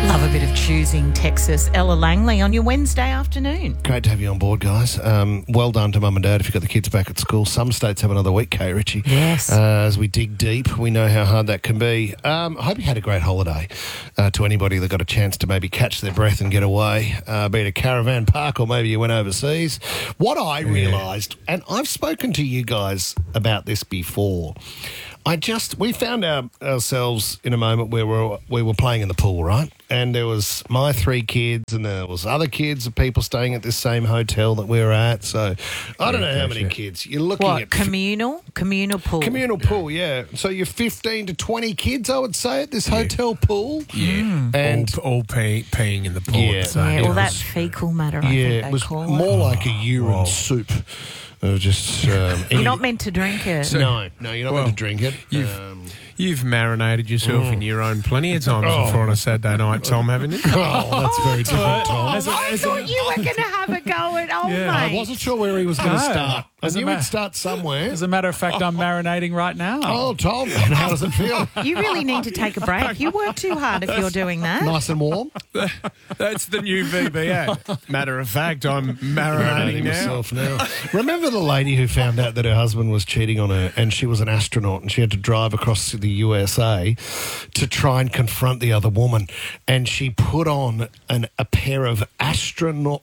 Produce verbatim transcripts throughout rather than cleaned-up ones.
Love a bit of choosing Texas. Ella Langley on your Wednesday afternoon. Great to have you on board, guys. Um, well done to Mum and Dad if you've got the kids back at school. Some states have another week, Kate Ritchie. Yes. Uh, as we dig deep, we know how hard that can be. Um, I hope you had a great holiday. Uh, to anybody that got a chance to maybe catch their breath and get away, uh, be it a caravan park or maybe you went overseas. What I realised, and I've spoken to you guys about this before, I just, we found our, ourselves in a moment where we were, we were playing in the pool, right? And there was my three kids and there was other kids of people staying at this same hotel that we were at. So I don't know how many kids. You're looking What, at... communal? Communal pool. Communal pool, yeah. So you're fifteen to twenty kids, I would say, at this hotel pool. Yeah. And all, all pee, peeing in the pool. Yeah. So Yeah, it well, that was- fecal matter, I yeah, think it they was call more it. like a urine Whoa. soup. It was just... Um, You're not meant to drink it. No, no, you're not Well, meant to drink it. you've- Um, You've marinated yourself in your own plenty of times Oh. before on a Saturday night, Tom, haven't you? oh, that's very different, Tom. As a- I as a- thought you were going to have a go at old Yeah, I mate. wasn't sure where he was going to No. start. I As a knew ma- he'd start somewhere. As a matter of fact, I'm marinating right now. Oh, Tom, how does it feel? You really need to take a break. You work too hard if you're doing that. Nice and warm? That's the new V B ad. Matter of fact, I'm marinating Marinating now. myself now. Remember the lady who found out that her husband was cheating on her and she was an astronaut and she had to drive across to the U S A to try and confront the other woman, and she put on an, a pair of astronaut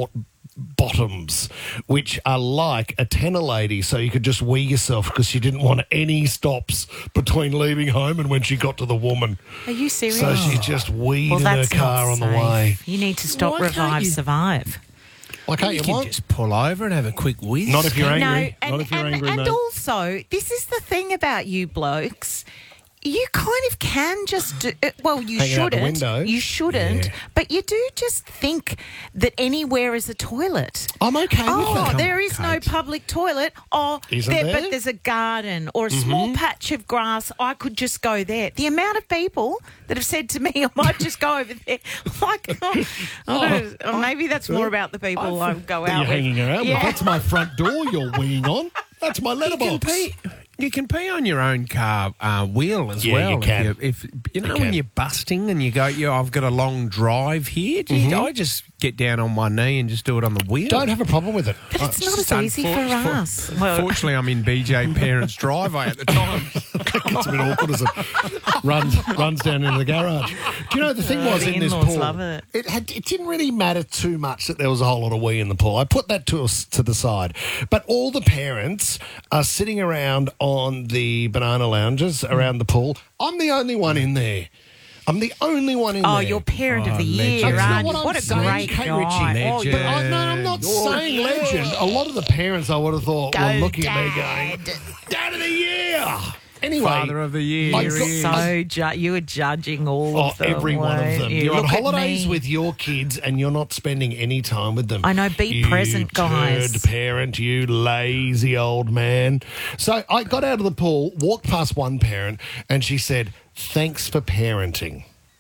bottoms, which are like a tenor lady, so you could just wee yourself because she didn't want any stops between leaving home and when she got to the woman. Are you serious? So she just weed well, in her that's car not on the safe. way. You need to stop, Why can't revive, you- survive. Why can't you, You can what? just pull over and have a quick whiz. Not if you're angry. No, and, Not if you're and, angry, and mate. also, this is the thing about you blokes. You kind of can just do, uh, well, you Hanging out the shouldn't. window. You shouldn't, Yeah. but you do just think that anywhere is a toilet. I'm okay with Oh, that. there is no Kate. public toilet. Oh, Isn't there, there? Mm-hmm. but there's a garden or a small patch of grass. I could just go there. The amount of people that have said to me, I might just go over there. Like, oh, I don't know, maybe that's more about the people I go That out you're with. hanging around Yeah. with. That's my front door you're weeing on. That's my You can letterbox. pee. You can pee on your own car uh, wheel as Yeah, well. you can. If, you, if you know can. when you're busting and you go, yeah, I've got a long drive here. Do you- I just get down on my knee and just do it on the wheel. Don't have a problem with it. But it's not Just as easy for unfor- us. Well, Fortunately, I'm in B J parents' driveway at the time. It's a bit awkward as it runs runs down into the garage. Do you know the thing was the in this in-laws pool? love it. It had it didn't really matter too much that there was a whole lot of wee in the pool. I put that to us to the side. But all the parents are sitting around on the banana lounges around the pool. I'm the only one in there. I'm the only one in oh, there. you're parent of Oh, the year, legend. That's not aren't what you? I'm What a saying, great Kate guy. Ritchie. Oh, Legend. you're- I, no, I'm not You're saying good. legend. A lot of the parents I would have thought Go, were looking at me Dad. going, Dad of the year. Anyway, Father of the year. I here got- he is. So ju- you were judging all Oh, of them. every one of weren't them. you? You're on Look at holidays me. with your kids and you're not spending any time with them. I know, be you present, guys. turd parent, you lazy old man. So I got out of the pool, walked past one parent, and she said, "Thanks for parenting."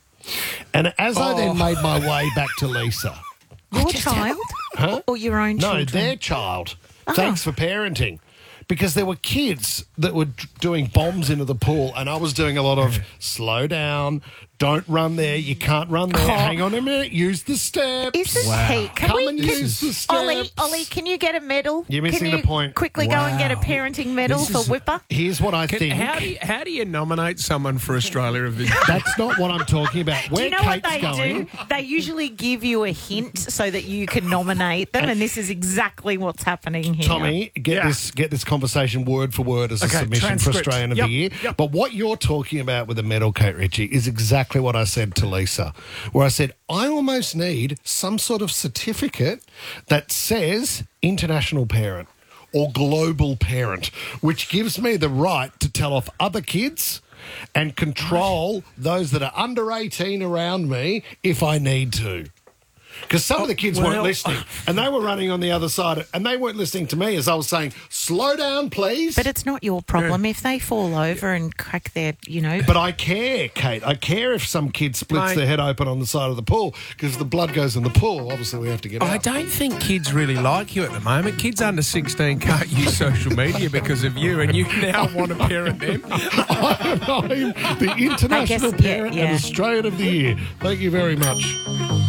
And as I Oh. then made my way back to Lisa. Your child? Huh? Or your own No, children? their child. Thanks for parenting. Because there were kids that were d- doing bombs into the pool, and I was doing a lot of slow down, don't run there, you can't run there, Oh. hang on a minute, use the steps. Is this Wow. Pete? Can Come we and can, use the steps. Ollie, Ollie, can you get a medal? You're missing can the you point. Quickly go and get a Wow. parenting medal This for is- Whipper. Here's what I Can- think. how, do you, how do you nominate someone for Australia of the Year? That's not what I'm talking about. Do Where you know Kate's what they going, do? They usually give you a hint so that you can nominate them, and this is exactly what's happening here. Tommy, get Yeah. this get this conversation word for word as a Okay, submission for transcript. Australian of Yep, the Year. yep. But what you're talking about with the medal, Kate Ritchie, is exactly what I said to Lisa, where I said, I almost need some sort of certificate that says international parent or global parent, which gives me the right to tell off other kids and control those that are under eighteen around me if I need to. Because some of the kids well- weren't listening, and they were running on the other side, and they weren't listening to me as I was saying, slow down, please. But it's not your problem if they fall over and crack their, you know. But I care, Kate. I care if some kid splits Mate. their head open on the side of the pool because the blood goes in the pool. Obviously, we have to get out. I don't think kids really like you at the moment. Kids under sixteen can't use social media because of you, and you now want to parent them. I'm the International I guess, yeah, Parent yeah. and Australian of the Year. Thank you very much.